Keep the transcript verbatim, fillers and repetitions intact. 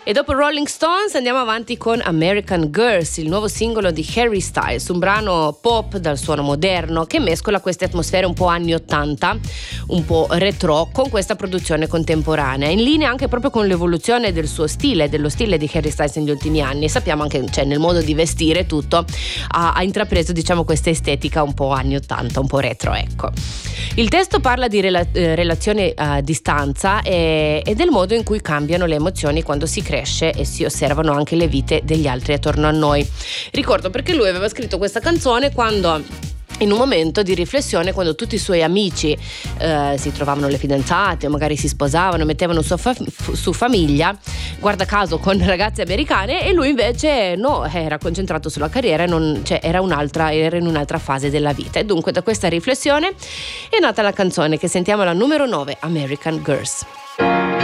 E dopo Rolling Stones andiamo avanti con American Girls, il nuovo singolo di Harry Styles, un brano pop dal suono moderno che mescola queste atmosfere un po' anni ottanta, un po' retro, con questa produzione contemporanea, in linea anche proprio con l'evoluzione del suo stile, dello stile di Harry Styles negli ultimi anni. Sappiamo anche, cioè, nel modo di vestire tutto ha, ha intrapreso, diciamo, questa estetica un po' anni ottanta, un po' retro, ecco. Il testo parla di rela- eh, relazioni a distanza e, e del modo in cui cambiano le emozioni quando si cresce e si osservano anche le vite degli altri attorno a noi. Ricordo perché lui aveva scritto questa canzone quando, in un momento di riflessione, quando tutti i suoi amici eh, si trovavano le fidanzate o magari si sposavano, mettevano su, fa- su famiglia, guarda caso con ragazze americane, e lui invece no, era concentrato sulla carriera e non, cioè era un'altra, era in un'altra fase della vita. E dunque da questa riflessione è nata la canzone che sentiamo, la numero nove, American Girls.